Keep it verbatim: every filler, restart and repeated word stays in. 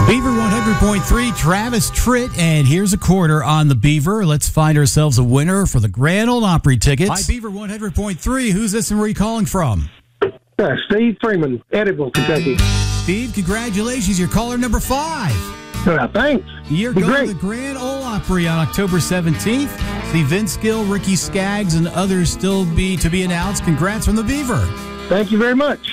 Beaver one hundred point three, Travis Tritt, and here's a quarter on the Beaver. Let's find ourselves a winner for the Grand Ole Opry tickets. Hi, Beaver one hundred point three. Who's this and where are you calling from? Uh, Steve Freeman, Eddyville, Kentucky. Steve, congratulations. You're caller number five. Uh, thanks. You're Be going great. to the Grand Ole Opry on October seventeenth. See Vince Gill, Ricky Skaggs, and others still be to be announced. Congrats from the Beaver. Thank you very much.